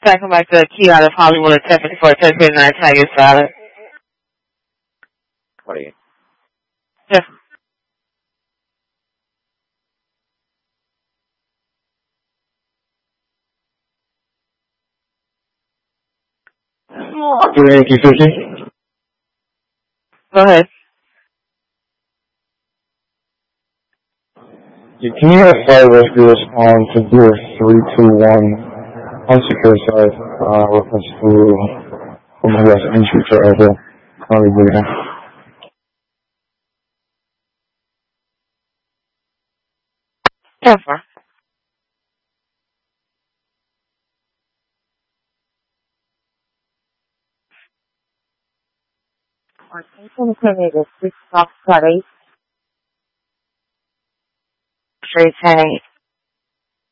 Talking about the key out of Hollywood attempting for a 1029 Tiger salad. What are you? Yeah. Yankee 50. Go ahead. Can you have fire rescue respond to Gear 321 on secure side, reference to from the West Entry to Elbow, County Bleeding? Yeah, sir. On 10 6 Fox 8. 310